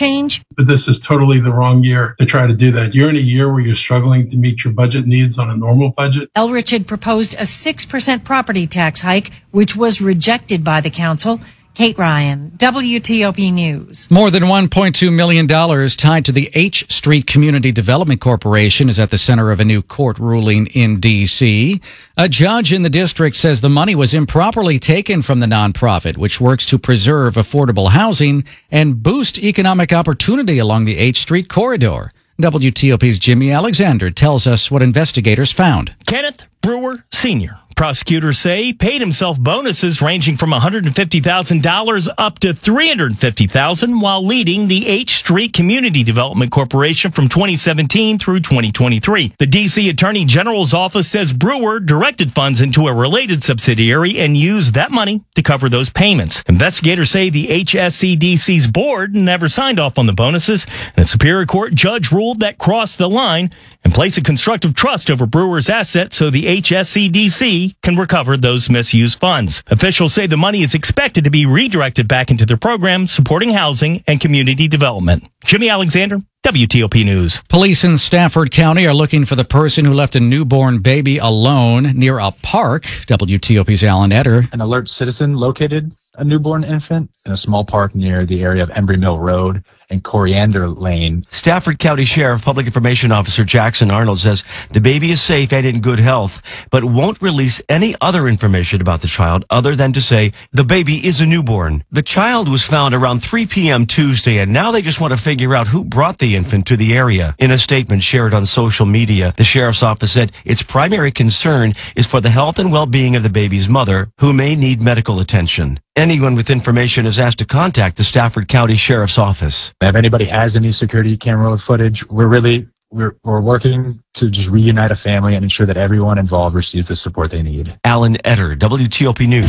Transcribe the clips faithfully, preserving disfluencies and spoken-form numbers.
change. But this is totally the wrong year to try to do that. You're in a year where you're struggling to meet your budget needs on a normal budget. Elrich had proposed a six percent property tax hike, which was rejected by the council. Kate Ryan, W T O P News. More than one point two million dollars tied to the H Street Community Development Corporation is at the center of a new court ruling in D C. A judge in the district says the money was improperly taken from the nonprofit, which works to preserve affordable housing and boost economic opportunity along the H Street corridor. W T O P's Jimmy Alexander tells us what investigators found. Kenneth Brewer Senior Prosecutors say paid himself bonuses ranging from one hundred fifty thousand dollars up to three hundred fifty thousand dollars while leading the H Street Community Development Corporation from twenty seventeen through twenty twenty-three. The D C Attorney General's office says Brewer directed funds into a related subsidiary and used that money to cover those payments. Investigators say the H S C D C's board never signed off on the bonuses, and a Superior Court judge ruled that crossed the line and placed a constructive trust over Brewer's assets so the H S C D C can recover those misused funds. Officials say the money is expected to be redirected back into their program supporting housing and community development. Jimmy Alexander, W T O P News. Police in Stafford County are looking for the person who left a newborn baby alone near a park. W T O P's Alan Etter. An alert citizen located a newborn infant in a small park near the area of Embry Mill Road and Coriander Lane. Stafford County Sheriff Public Information Officer Jackson Arnold says the baby is safe and in good health, but won't release any other information about the child other than to say the baby is a newborn. The child was found around three p.m. Tuesday, and now they just want to figure out who brought the infant to the area. In a statement shared on social media, the sheriff's office said its primary concern is for the health and well-being of the baby's mother, who may need medical attention. Anyone with information is asked to contact the Stafford County Sheriff's Office. If anybody has any security camera footage, we're really we're, we're working to just reunite a family and ensure that everyone involved receives the support they need. Alan Etter, W T O P News.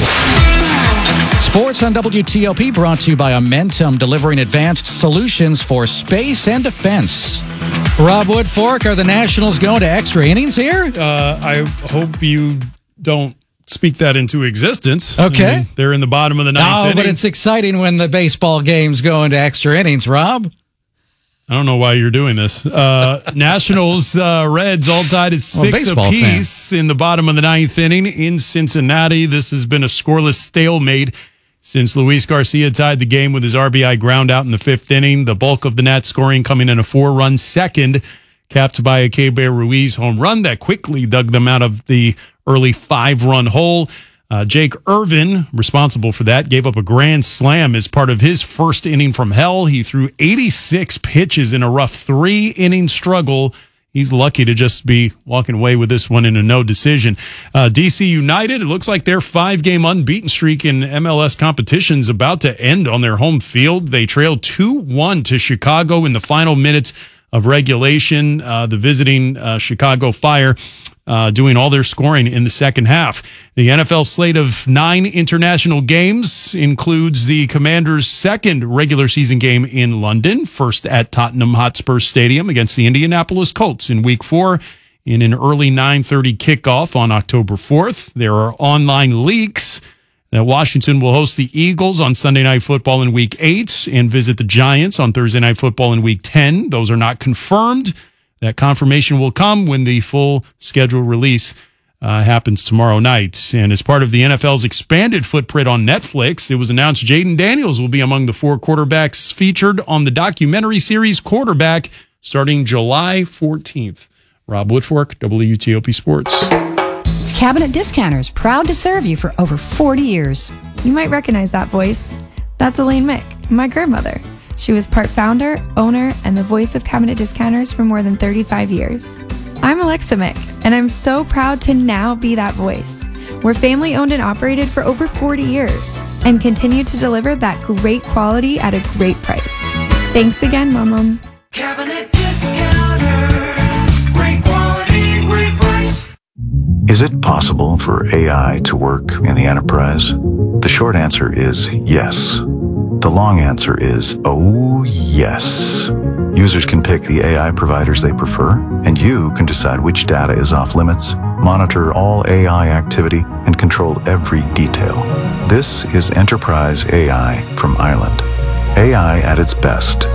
Sports on W T O P brought to you by Amentum, delivering advanced solutions for space and defense. Rob Woodfork, are the Nationals going to extra innings here? Uh, I hope you don't speak that into existence. Okay. I mean, they're in the bottom of the ninth Oh, inning. but it's exciting when the baseball games go into extra innings, Rob. I don't know why you're doing this. Uh, Nationals, uh, Reds all tied at six well, apiece fan. in the bottom of the ninth inning in Cincinnati. This has been a scoreless stalemate since Luis Garcia tied the game with his R B I ground out in the fifth inning. The bulk of the Nats scoring coming in a four-run second, capped by a Keibert Ruiz home run that quickly dug them out of the early five-run hole. Uh, Jake Irvin, responsible for that, gave up a grand slam as part of his first inning from hell. He threw eighty-six pitches in a rough three-inning struggle. He's lucky to just be walking away with this one in a no decision. Uh, D C United, it looks like their five-game unbeaten streak in M L S competition's about to end on their home field. They trailed two one to Chicago in the final minutes of regulation. Uh, the visiting uh, Chicago Fire Uh, doing all their scoring in the second half. The N F L slate of nine international games includes the Commanders' second regular season game in London, first at Tottenham Hotspur Stadium against the Indianapolis Colts in week four in an early nine thirty kickoff on October fourth. There are online leaks that Washington will host the Eagles on Sunday Night Football in week eight and visit the Giants on Thursday Night Football in week ten. Those are not confirmed. That confirmation will come when the full schedule release uh, happens tomorrow night. And as part of the N F L's expanded footprint on Netflix, it was announced Jaden Daniels will be among the four quarterbacks featured on the documentary series Quarterback starting July fourteenth. Rob Woodfork, W T O P Sports. It's Cabinet Discounters, proud to serve you for over forty years. You might recognize that voice. That's Elaine Mick, my grandmother. She was part founder, owner, and the voice of Cabinet Discounters for more than thirty-five years. I'm Alexa Mick, and I'm so proud to now be that voice. We're family owned and operated for over forty years and continue to deliver that great quality at a great price. Thanks again, Mom. Cabinet Discounters, great quality, great price. Is it possible for A I to work in the enterprise? The short answer is yes. The long answer is, oh yes. Users can pick the A I providers they prefer, and you can decide which data is off limits, monitor all A I activity, and control every detail. This is Enterprise A I from Ireland. A I at its best by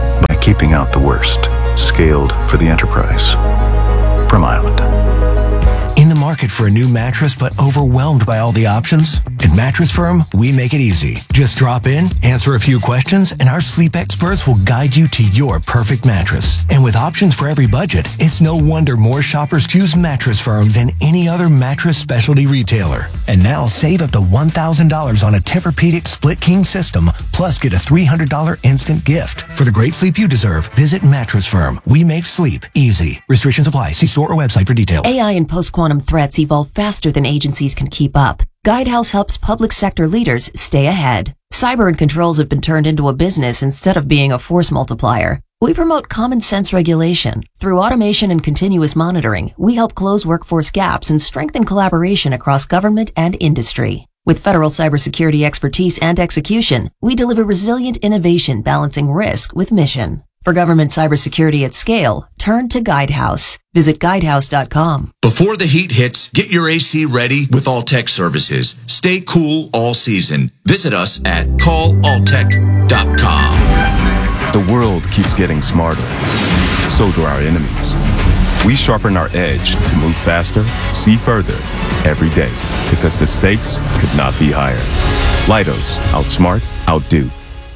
keeping out the worst. Scaled for the enterprise. From Island. In the market for a new mattress but overwhelmed by all the options? At Mattress Firm, we make it easy. Just drop in, answer a few questions, and our sleep experts will guide you to your perfect mattress. And with options for every budget, it's no wonder more shoppers choose Mattress Firm than any other mattress specialty retailer. And now save up to one thousand dollars on a Tempur-Pedic Split King system, plus get a three hundred dollars instant gift. For the great sleep you deserve, visit Mattress Firm. We make sleep easy. Restrictions apply. See store or website for details. A I and post-quantum threats evolve faster than agencies can keep up. Guidehouse helps public sector leaders stay ahead. Cyber and controls have been turned into a business instead of being a force multiplier. We promote common sense regulation. Through automation and continuous monitoring, we help close workforce gaps and strengthen collaboration across government and industry. With federal cybersecurity expertise and execution, we deliver resilient innovation balancing risk with mission. For government cybersecurity at scale, turn to Guidehouse. Visit guidehouse dot com. Before the heat hits, get your A C ready with Alltech services. Stay cool all season. Visit us at call alltech dot com. The world keeps getting smarter. So do our enemies. We sharpen our edge to move faster, see further, every day. Because the stakes could not be higher. Leidos. Outsmart, outdo.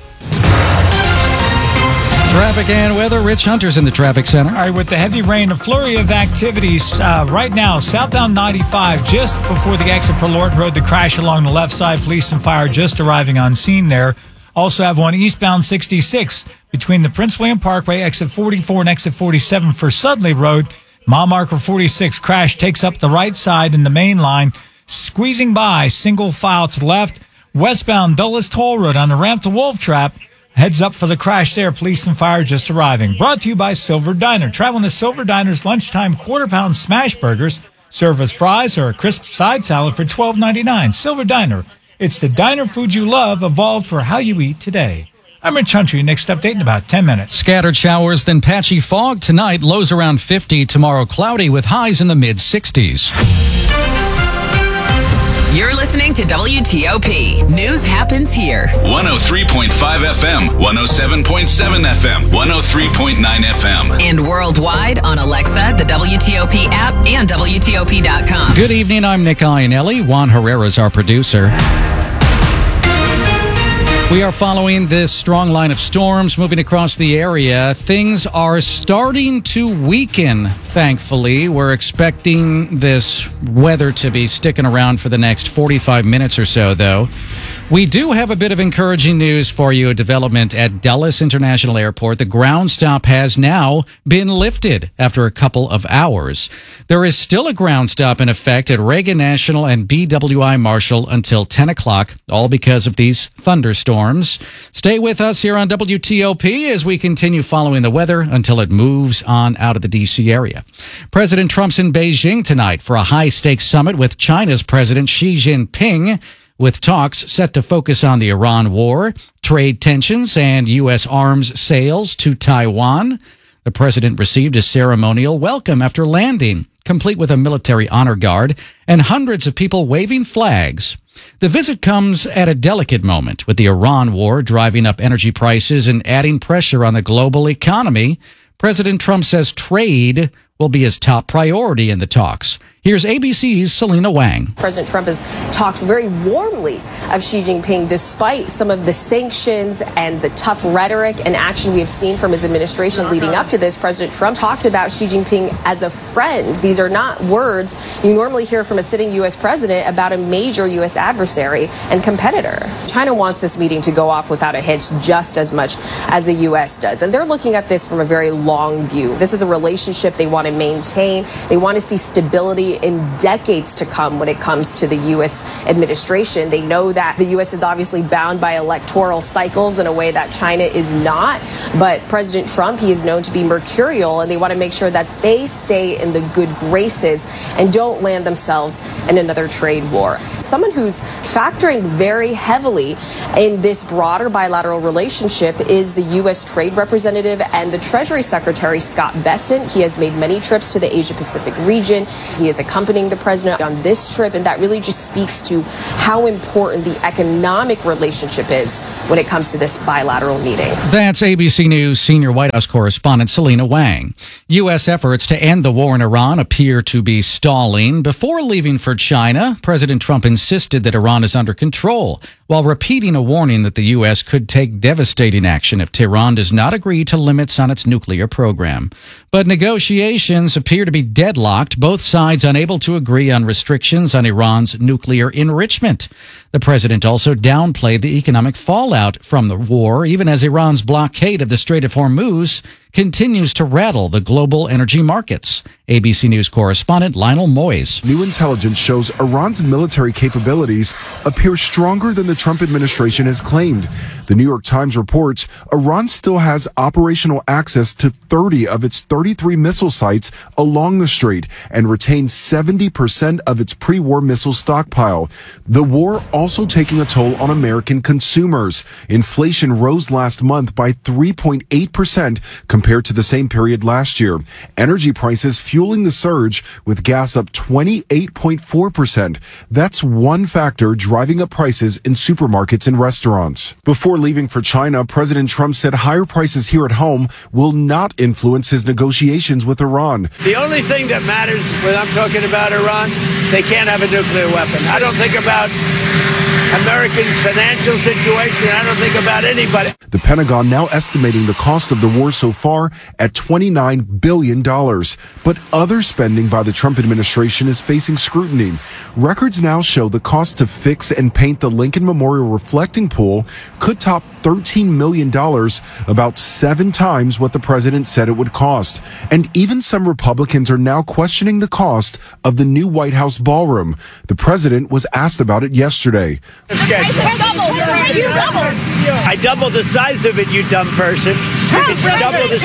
Traffic and weather. Rich Hunter's in the traffic center. All right, with the heavy rain, a flurry of activities uh, right now. Southbound ninety-five, just before the exit for Lord Road, the crash along the left side. Police and fire just arriving on scene there. Also have one eastbound sixty-six between the Prince William Parkway, exit forty-four and exit forty-seven for Sudley Road. Mile marker forty-six crash takes up the right side in the main line, squeezing by single file to the left. Westbound Dulles Toll Road on the ramp to Wolf Trap. Heads up for the crash there. Police and fire just arriving. Brought to you by Silver Diner. Traveling to Silver Diner's lunchtime quarter pound smash burgers. Serve with fries or a crisp side salad for twelve ninety-nine. Silver Diner. It's the diner food you love, evolved for how you eat today. I'm Rich Hunter. Next update in about ten minutes. Scattered showers, then patchy fog tonight. Lows around fifty. Tomorrow cloudy with highs in the mid sixties. You're listening to W T O P. News happens here. one oh three point five F M, one oh seven point seven F M, one oh three point nine F M. And worldwide on Alexa, the W T O P app, and W T O P dot com. Good evening. I'm Nick Iannelli. Juan Herrera's our producer. We are following this strong line of storms moving across the area. Things are starting to weaken, thankfully. We're expecting this weather to be sticking around for the next forty-five minutes or so, though. We do have a bit of encouraging news for you, a development at Dulles International Airport. The ground stop has now been lifted after a couple of hours. There is still a ground stop in effect at Reagan National and B W I Marshall until ten o'clock, all because of these thunderstorms. Stay with us here on W T O P as we continue following the weather until it moves on out of the D C area. President Trump's in Beijing tonight for a high-stakes summit with China's President Xi Jinping, with talks set to focus on the Iran war, trade tensions, and U S arms sales to Taiwan. The president received a ceremonial welcome after landing, complete with a military honor guard and hundreds of people waving flags. The visit comes at a delicate moment, with the Iran war driving up energy prices and adding pressure on the global economy. President Trump says trade will be his top priority in the talks. Here's A B C's Selena Wang. President Trump has talked very warmly of Xi Jinping despite some of the sanctions and the tough rhetoric and action we have seen from his administration leading up to this. President Trump talked about Xi Jinping as a friend. These are not words you normally hear from a sitting U S president about a major U S adversary and competitor. China wants this meeting to go off without a hitch just as much as the U S does. And they're looking at this from a very long view. This is a relationship they want to maintain. They want to see stability in decades to come when it comes to the U S administration. They know that the U S is obviously bound by electoral cycles in a way that China is not. But President Trump, he is known to be mercurial, and they want to make sure that they stay in the good graces and don't land themselves in another trade war. Someone who's factoring very heavily in this broader bilateral relationship is the U S Trade Representative and the Treasury Secretary, Scott Bessent. He has made many trips to the Asia Pacific region. He is accompanying the president on this trip, and that really just speaks to how important the economic relationship is when it comes to this bilateral meeting. That's A B C News senior White House correspondent Selena Wang. U S efforts to end the war in Iran appear to be stalling. Before leaving for China, President Trump insisted that Iran is under control, while repeating a warning that the U S could take devastating action if Tehran does not agree to limits on its nuclear program. But negotiations appear to be deadlocked, both sides unable to agree on restrictions on Iran's nuclear enrichment. The president also downplayed the economic fallout from the war, even as Iran's blockade of the Strait of Hormuz continues to rattle the global energy markets. A B C News correspondent Lionel Moyes. New intelligence shows Iran's military capabilities appear stronger than the Trump administration has claimed. The New York Times reports Iran still has operational access to thirty of its thirty-three missile sites along the strait and retains seventy percent of its pre-war missile stockpile. The war also taking a toll on American consumers. Inflation rose last month by three point eight percent compared to the same period last year. Energy prices fueling the surge, with gas up twenty-eight point four percent. That's one factor driving up prices in supermarkets and restaurants. Before leaving for China, President Trump said higher prices here at home will not influence his negotiations with Iran. The only thing that matters when I'm talking about Iran, they can't have a nuclear weapon. I don't think about Americans' financial situation. I don't think about anybody. The Pentagon now estimating the cost of the war so far at twenty-nine billion dollars. But other spending by the Trump administration is facing scrutiny. Records now show the cost to fix and paint the Lincoln Memorial Reflecting Pool could top thirteen million dollars, about seven times what the president said it would cost. And even some Republicans are now questioning the cost of the new White House ballroom. The president was asked about it yesterday. I doubled the size of it, you dumb person. You can double the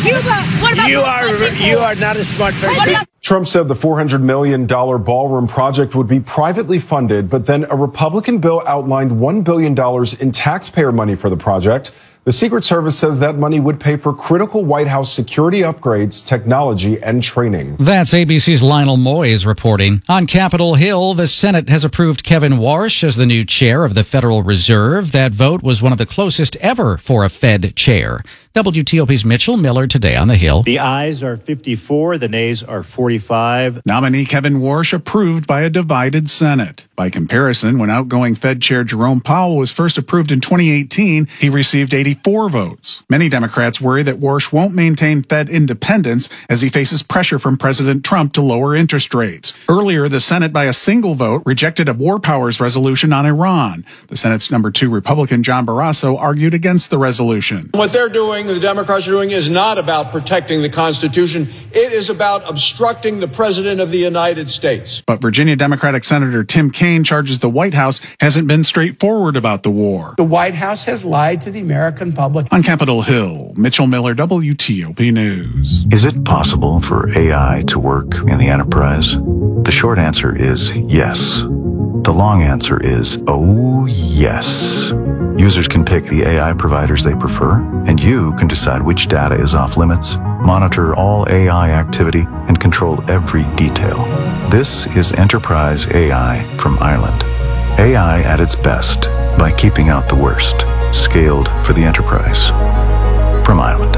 size. You are you are not a smart person. Trump said the four hundred million dollars ballroom project would be privately funded, but then a Republican bill outlined one billion dollars in taxpayer money for the project. The Secret Service says that money would pay for critical White House security upgrades, technology, and training. That's A B C's Lionel Moyes reporting. On Capitol Hill, the Senate has approved Kevin Warsh as the new chair of the Federal Reserve. That vote was one of the closest ever for a Fed chair. W T O P's Mitchell Miller today on the Hill. The ayes are fifty-four, the nays are forty-five. Nominee Kevin Warsh approved by a divided Senate. By comparison, when outgoing Fed Chair Jerome Powell was first approved in twenty eighteen, he received eighty-four votes. Many Democrats worry that Warsh won't maintain Fed independence as he faces pressure from President Trump to lower interest rates. Earlier, the Senate, by a single vote, rejected a war powers resolution on Iran. The Senate's number two Republican John Barrasso argued against the resolution. What they're doing, the Democrats are doing, is not about protecting the Constitution. It is about obstructing the President of the United States. But Virginia Democratic Senator Tim Kaine charges the White House hasn't been straightforward about the war. The White House has lied to the American public. On Capitol Hill, Mitchell Miller, W T O P News. Is it possible for A I to work in the enterprise? The short answer is yes. The long answer is, oh, yes. Users can pick the A I providers they prefer, and you can decide which data is off limits, monitor all A I activity, and control every detail. This is Enterprise A I from Ireland. A I at its best by keeping out the worst. Scaled for the enterprise. From Ireland.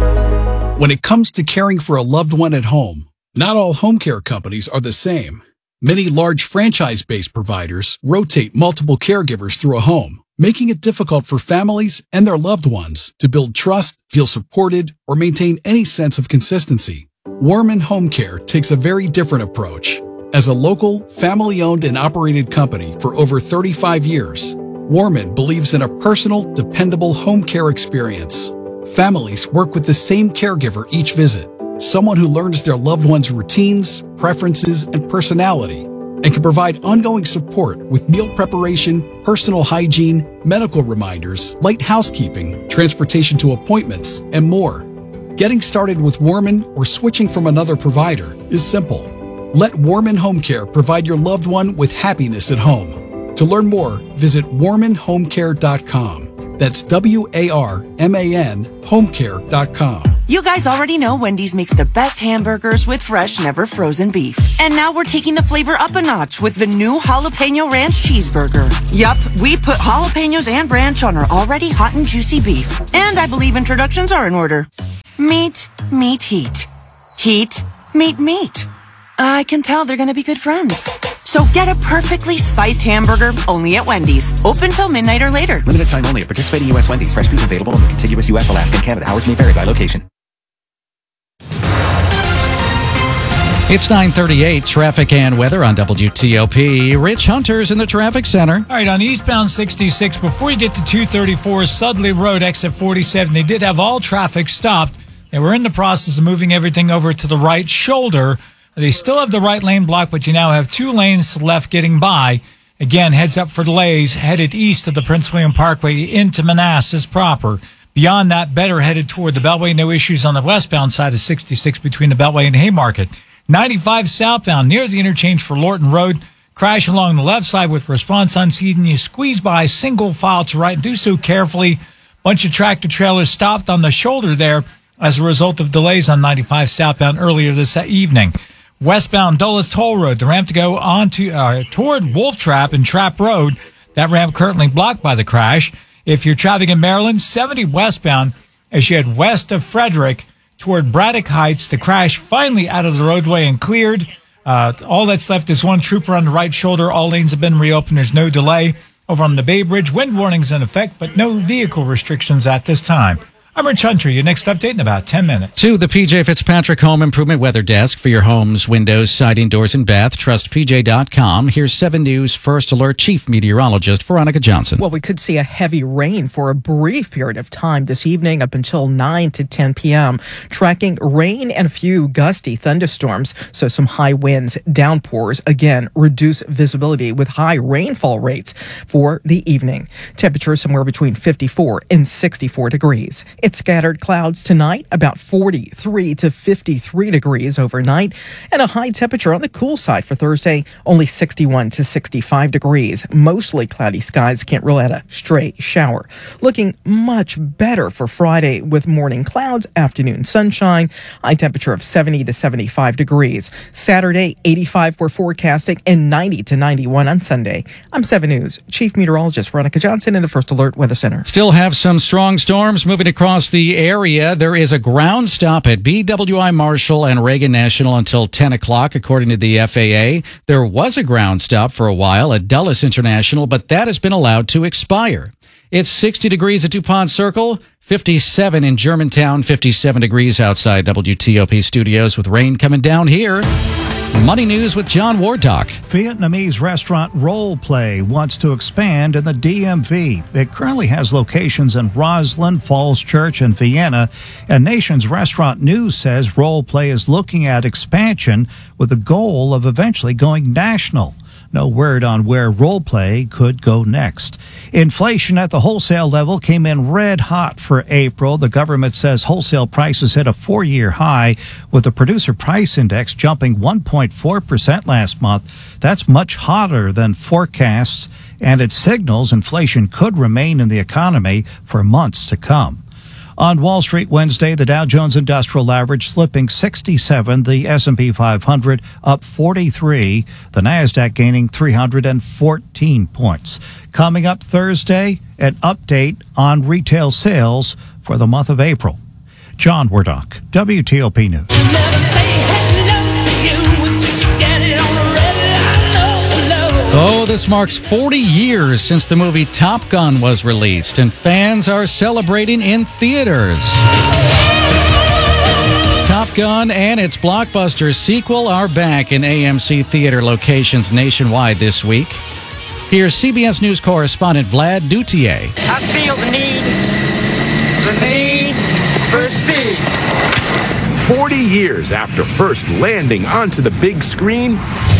When it comes to caring for a loved one at home, not all home care companies are the same. Many large franchise-based providers rotate multiple caregivers through a home, making it difficult for families and their loved ones to build trust, feel supported, or maintain any sense of consistency. Warman Home Care takes a very different approach. As a local, family-owned and operated company for over thirty-five years, Warman believes in a personal, dependable home care experience. Families work with the same caregiver each visit, someone who learns their loved one's routines, preferences, and personality, and can provide ongoing support with meal preparation, personal hygiene, medical reminders, light housekeeping, transportation to appointments, and more. Getting started with Warman or switching from another provider is simple. Let Warman Home Care provide your loved one with happiness at home. To learn more, visit warman home care dot com. That's W A R M A N home care dot com. You guys already know Wendy's makes the best hamburgers with fresh, never frozen beef. And now we're taking the flavor up a notch with the new Jalapeno Ranch Cheeseburger. Yup, we put jalapenos and ranch on our already hot and juicy beef. And I believe introductions are in order. Meat, meat, heat. Heat, meat, meat. I can tell they're gonna be good friends. So get a perfectly spiced hamburger only at Wendy's. Open till midnight or later. Limited time only at participating U S Wendy's. Fresh beef available in the contiguous U S, Alaska, and Canada. Hours may vary by location. It's nine thirty-eight, traffic and weather on W T O P. Rich Hunter's in the traffic center. All right, on eastbound sixty-six, before you get to two thirty-four Sudley Road, exit forty-seven, they did have all traffic stopped. They were in the process of moving everything over to the right shoulder. They still have the right lane blocked, but you now have two lanes to the left getting by. Again, heads up for delays, headed east of the Prince William Parkway into Manassas proper. Beyond that, better headed toward the Beltway. No issues on the westbound side of sixty-six between the Beltway and Haymarket. ninety-five southbound near the interchange for Lorton Road. Crash along the left side with response unseen. You squeeze by single file to right. Do so carefully. Bunch of tractor trailers stopped on the shoulder there as a result of delays on ninety-five southbound earlier this evening. Westbound Dulles Toll Road, the ramp to go on to uh, toward Wolf Trap and Trap Road. That ramp currently blocked by the crash. If you're traveling in Maryland, seventy westbound as you head west of Frederick toward Braddock Heights, the crash finally out of the roadway and cleared. Uh, all that's left is one trooper on the right shoulder. All lanes have been reopened. There's no delay. Over on the Bay Bridge, wind warnings in effect, but no vehicle restrictions at this time. I'm Rich Hunter. Your next update in about ten minutes. To the P J Fitzpatrick Home Improvement Weather Desk for your homes, windows, siding, doors, and bath. Trust P J dot com. Here's seven News First Alert Chief Meteorologist Veronica Johnson. Well, we could see a heavy rain for a brief period of time this evening up until nine to ten p.m. Tracking rain and a few gusty thunderstorms. So some high winds, downpours, again, reduce visibility with high rainfall rates for the evening. Temperature somewhere between fifty-four and sixty-four degrees. It's scattered clouds tonight, about forty-three to fifty-three degrees overnight, and a high temperature on the cool side for Thursday, only sixty-one to sixty-five degrees. Mostly cloudy skies, can't rule out a stray shower. Looking much better for Friday with morning clouds, afternoon sunshine, high temperature of seventy to seventy-five degrees. Saturday, eighty-five we're forecasting, and ninety to ninety-one on Sunday. I'm seven News Chief Meteorologist Veronica Johnson in the First Alert Weather Center. Still have some strong storms moving across the area. There is a ground stop at B W I Marshall and Reagan National until ten o'clock, according to the F A A. There was a ground stop for a while at Dulles International, but that has been allowed to expire. It's sixty degrees at DuPont Circle, fifty-seven in Germantown, fifty-seven degrees outside W T O P studios with rain coming down here. Money News with John Wardock. Vietnamese restaurant Role Play wants to expand in the D M V. It currently has locations in Roslyn, Falls Church, and Vienna. And Nation's Restaurant News says Role Play is looking at expansion with the goal of eventually going national. No word on where Role Play could go next. Inflation at the wholesale level came in red hot for April. The government says wholesale prices hit a four-year high, with the producer price index jumping one point four percent last month. That's much hotter than forecasts, and it signals inflation could remain in the economy for months to come. On Wall Street Wednesday, the Dow Jones Industrial Average slipping sixty-seven, the S and P five hundred up forty-three, the NASDAQ gaining three hundred fourteen points. Coming up Thursday, an update on retail sales for the month of April. John Wardock, W T O P News. Oh, this marks forty years since the movie Top Gun was released, and fans are celebrating in theaters. Top Gun and its blockbuster sequel are back in A M C theater locations nationwide this week. Here's C B S News correspondent Vlad Dutier. I feel the need, the need for speed. forty years after first landing onto the big screen,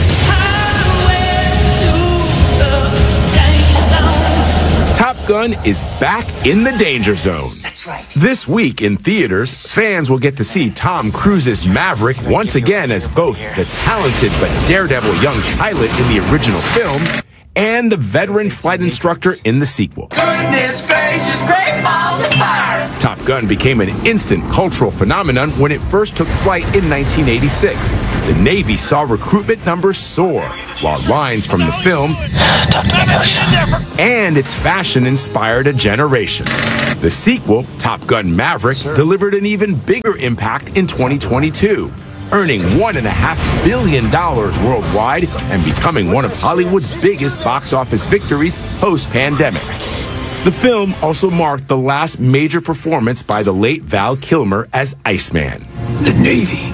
Top Gun is back in the danger zone. That's right. This week in theaters, fans will get to see Tom Cruise's Maverick once again as both the talented but daredevil young pilot in the original film and the veteran flight instructor in the sequel. Goodness gracious, great balls of fire! Top Gun became an instant cultural phenomenon when it first took flight in nineteen eighty-six. The Navy saw recruitment numbers soar, while lines from the film and its fashion inspired a generation. The sequel, Top Gun Maverick, delivered an even bigger impact in twenty twenty-two, earning one point five billion dollars worldwide and becoming one of Hollywood's biggest box office victories post-pandemic. The film also marked the last major performance by the late Val Kilmer as Iceman. The Navy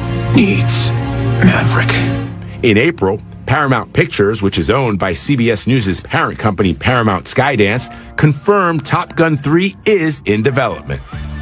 needs Maverick. In April, Paramount Pictures, which is owned by C B S News' parent company Paramount Skydance, confirmed Top Gun three is in development.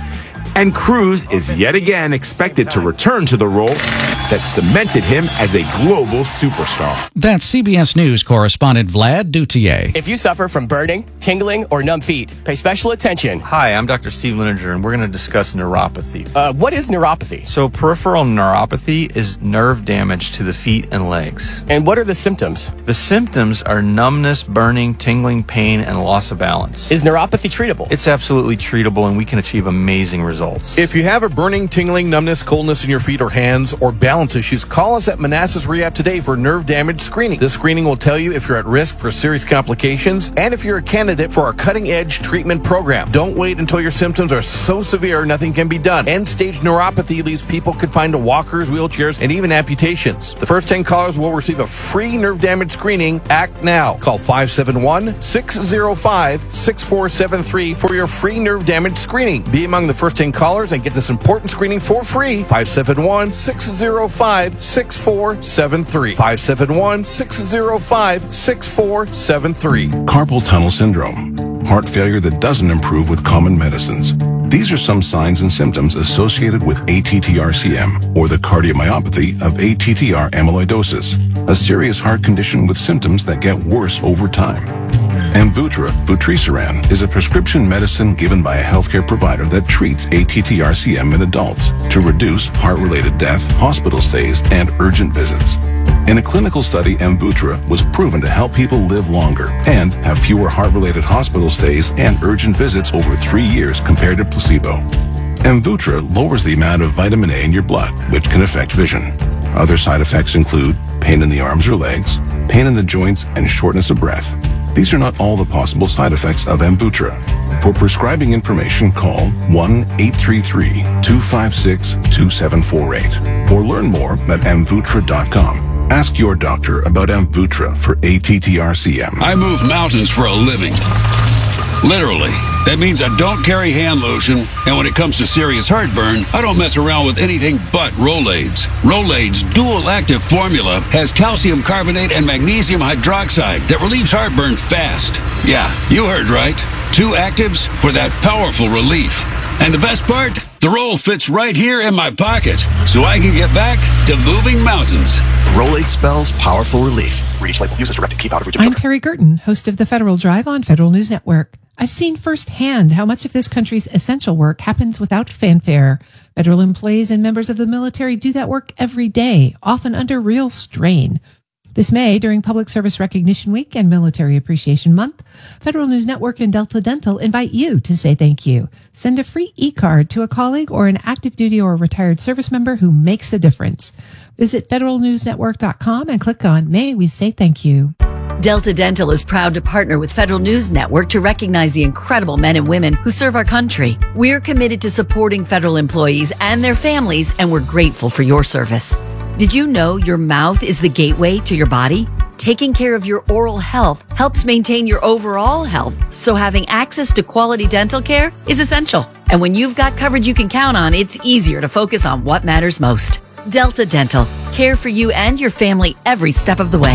And Cruise is yet again expected to return to the role that cemented him as a global superstar. That's C B S News correspondent Vlad Dutier. If you suffer from burning, tingling, or numb feet, pay special attention. Hi, I'm Doctor Steve Lininger, and we're going to discuss neuropathy. Uh, what is neuropathy? So, peripheral neuropathy is nerve damage to the feet and legs. And what are the symptoms? The symptoms are numbness, burning, tingling, pain, and loss of balance. Is neuropathy treatable? It's absolutely treatable, and we can achieve amazing results. If you have a burning, tingling, numbness, coldness in your feet or hands, or balance issues, call us at Manassas Rehab today for nerve damage screening. This screening will tell you if you're at risk for serious complications and if you're a candidate for our cutting-edge treatment program. Don't wait until your symptoms are so severe nothing can be done. End-stage neuropathy leaves people confined to walkers, wheelchairs, and even amputations. The first ten callers will receive a free nerve damage screening. Act now. Call five seven one, six zero five, six four seven three for your free nerve damage screening. Be among the first ten callers and get this important screening for free. five seven one, six zero five, six four seven three. five seven one, six zero five, six four seven three. Carpal tunnel syndrome, heart failure that doesn't improve with common medicines. These are some signs and symptoms associated with A T T R C M, or the cardiomyopathy of A T T R amyloidosis, a serious heart condition with symptoms that get worse over time. Amvuttra, vutrisiran, is a prescription medicine given by a healthcare provider that treats A T T R C M in adults to reduce heart-related death, hospital stays, and urgent visits. In a clinical study, Amvuttra was proven to help people live longer and have fewer heart-related hospital stays and urgent visits over three years compared to placebo. Amvuttra lowers the amount of vitamin A in your blood, which can affect vision. Other side effects include pain in the arms or legs, pain in the joints, and shortness of breath. These are not all the possible side effects of Amvuttra. For prescribing information, call one eight three three, two five six, two seven four eight or learn more at amvuttra dot com. Ask your doctor about Amvuttra for A T T R C M. I move mountains for a living. Literally. That means I don't carry hand lotion, and when it comes to serious heartburn, I don't mess around with anything but Rolaids. Rolaids' dual-active formula has calcium carbonate and magnesium hydroxide that relieves heartburn fast. Yeah, you heard right. Two actives for that powerful relief. And the best part? The roll fits right here in my pocket, so I can get back to moving mountains. Rolade spells powerful relief. Read each label. Use as directed. Keep out of reach of I'm sugar. Terry Gerton, host of the Federal Drive on Federal News Network. I've seen firsthand how much of this country's essential work happens without fanfare. Federal employees and members of the military do that work every day, often under real strain. This May, during Public Service Recognition Week and Military Appreciation Month, Federal News Network and Delta Dental invite you to say thank you. Send a free e-card to a colleague or an active duty or retired service member who makes a difference. Visit federal news network dot com and click on May We Say Thank You. Delta Dental is proud to partner with Federal News Network to recognize the incredible men and women who serve our country. We're committed to supporting federal employees and their families, and we're grateful for your service. Did you know your mouth is the gateway to your body? Taking care of your oral health helps maintain your overall health, so having access to quality dental care is essential. And when you've got coverage you can count on, it's easier to focus on what matters most. Delta Dental. Care for you and your family every step of the way.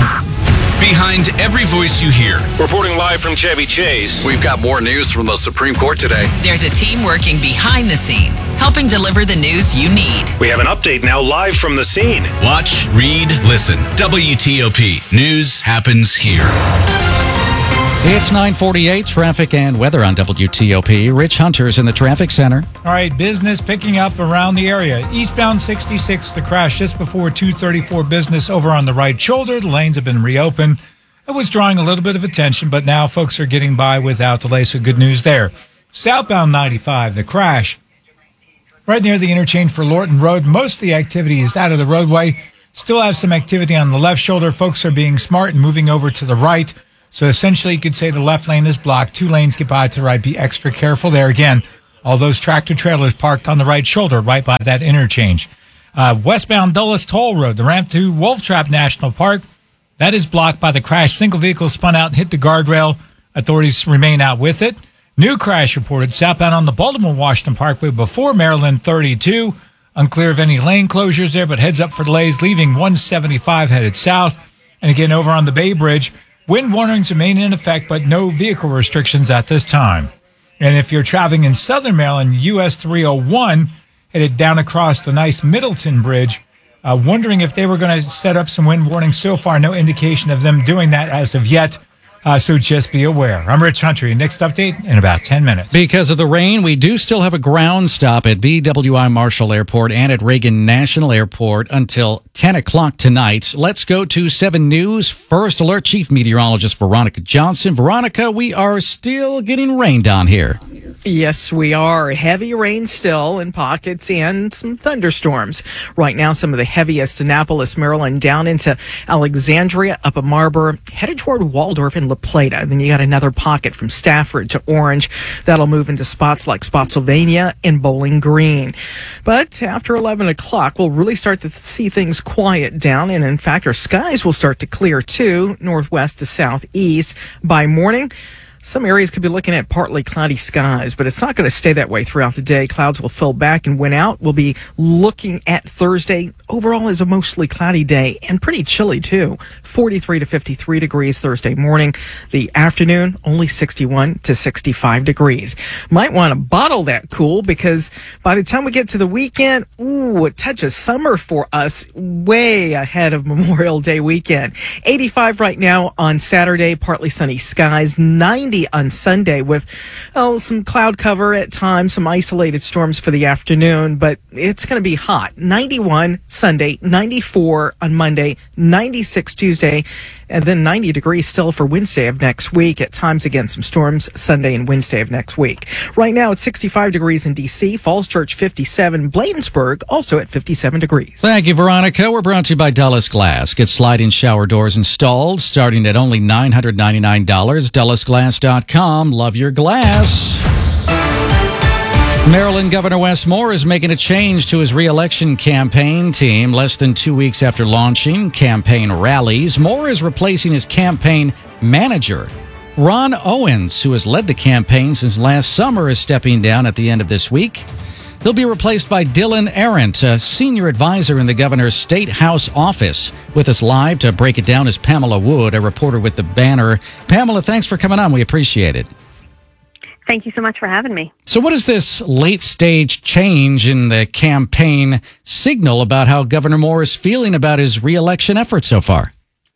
Behind every voice you hear. Reporting live from Chevy Chase. We've got more news from the Supreme Court today. There's a team working behind the scenes, helping deliver the news you need. We have an update now live from the scene. Watch, read, listen. W T O P. News happens here. It's nine forty-eight, traffic and weather on W T O P. Rich Hunter's in the traffic center. All right, business picking up around the area. Eastbound sixty-six, the crash just before two thirty-four business over on the right shoulder. The lanes have been reopened. It was drawing a little bit of attention, but now folks are getting by without delay, so good news there. Southbound ninety-five, the crash right near the interchange for Lorton Road. Most of the activity is out of the roadway. Still have some activity on the left shoulder. Folks are being smart and moving over to the right. So essentially, you could say the left lane is blocked. Two lanes get by to the right. Be extra careful there. Again, all those tractor trailers parked on the right shoulder right by that interchange. Uh, westbound Dulles Toll Road, the ramp to Wolf Trap National Park, that is blocked by the crash. Single vehicle spun out and hit the guardrail. Authorities remain out with it. New crash reported southbound on the Baltimore-Washington Parkway before Maryland thirty-two. Unclear of any lane closures there, but heads up for delays, leaving one seventy-five headed south. And again, over on the Bay Bridge, wind warnings remain in effect, but no vehicle restrictions at this time. And if you're traveling in southern Maryland, U S three oh one headed down across the nice Middleton Bridge. Uh, wondering if they were going to set up some wind warnings. So far, no indication of them doing that as of yet. Uh, so just be aware. I'm Rich Hunter. Next update in about ten minutes. Because of the rain, we do still have a ground stop at B W I Marshall Airport and at Reagan National Airport until ten o'clock tonight. Let's go to seven News. First Alert Chief Meteorologist Veronica Johnson. Veronica, we are still getting rained on here. Yes, we are. Heavy rain still in pockets and some thunderstorms. Right now, some of the heaviest Annapolis, Maryland, down into Alexandria, up at Marburg, headed toward Waldorf and La Plata. Then you got another pocket from Stafford to Orange. That'll move into spots like Spotsylvania and Bowling Green. But after eleven o'clock, we'll really start to see things quiet down. And in fact, our skies will start to clear too, northwest to southeast. By morning, some areas could be looking at partly cloudy skies, but it's not going to stay that way throughout the day. Clouds will fill back and win out. We'll be looking at Thursday overall as a mostly cloudy day and pretty chilly too. forty-three to fifty-three degrees Thursday morning. The afternoon, only sixty-one to sixty-five degrees. Might want to bottle that cool because by the time we get to the weekend, ooh, a touch of summer for us way ahead of Memorial Day weekend. eighty-five right now on Saturday, partly sunny skies. ninety on Sunday with oh, some cloud cover at times, some isolated storms for the afternoon, but it's going to be hot. ninety-one Sunday, ninety-four on Monday, ninety-six Tuesday, and then ninety degrees still for Wednesday of next week. At times, again, some storms Sunday and Wednesday of next week. Right now, it's sixty-five degrees in D C, Falls Church fifty-seven, Bladensburg also at fifty-seven degrees. Thank you, Veronica. We're brought to you by Dulles Glass. Get sliding shower doors installed starting at only nine hundred ninety-nine dollars. Dulles Glass dot com. Love your glass. Maryland Governor Wes Moore is making a change to his re-election campaign team. Less than two weeks after launching campaign rallies, Moore is replacing his campaign manager. Ron Owens, who has led the campaign since last summer, is stepping down at the end of this week. He'll be replaced by Dylan Arendt, a senior advisor in the governor's State House office. With us live to break it down is Pamela Wood, a reporter with the Banner. Pamela, thanks for coming on. We appreciate it. Thank you so much for having me. So what does this late-stage change in the campaign signal about how Governor Moore is feeling about his re-election efforts so far?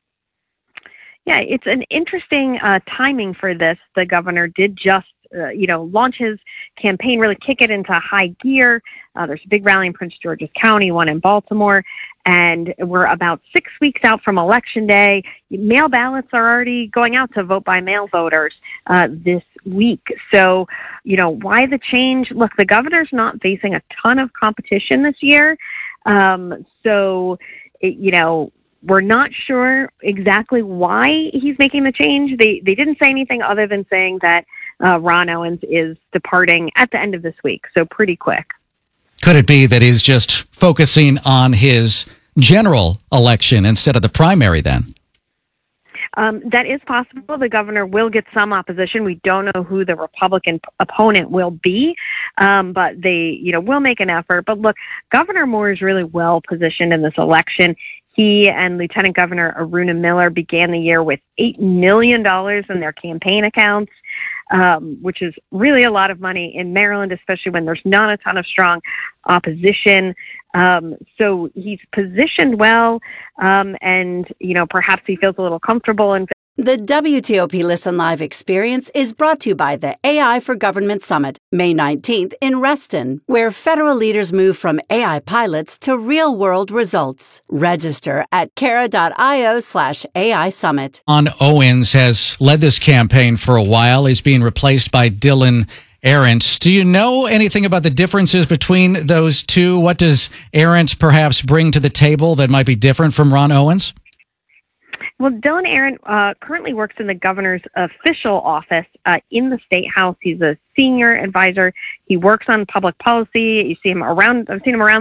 Yeah, it's an interesting uh, timing for this. The governor did just, uh, you know, launch his campaign, really kick it into high gear. Uh, there's a big rally in Prince George's County, one in Baltimore, and we're about six weeks out from Election Day. Mail ballots are already going out to vote by mail voters uh, this week. So, you know, why the change? Look, the governor's not facing a ton of competition this year. Um, so, it, you know, we're not sure exactly why he's making the change. They they didn't say anything other than saying that uh, Ron Owens is departing at the end of this week. So pretty quick. Could it be that he's just focusing on his general election instead of the primary then? Um, that is possible. The governor will get some opposition. We don't know who the Republican p- opponent will be, um, but they, you know, will make an effort. But look, Governor Moore is really well positioned in this election. He and Lieutenant Governor Aruna Miller began the year with eight million dollars in their campaign accounts, um, which is really a lot of money in Maryland, especially when there's not a ton of strong opposition. Um, so he's positioned well, um, and, you know, perhaps he feels a little comfortable in The W T O P Listen Live experience is brought to you by the A I for Government Summit, May nineteenth in Reston, where federal leaders move from A I pilots to real-world results. Register at cara.io slash AI Summit. Ron Owens has led this campaign for a while. He's being replaced by Dylan Arendt. Do you know anything about the differences between those two? What does Arendt perhaps bring to the table that might be different from Ron Owens? Well, Dylan Arendt uh, currently works in the governor's official office uh, in the State House. He's a senior advisor. He works on public policy. You see him around. I've seen him around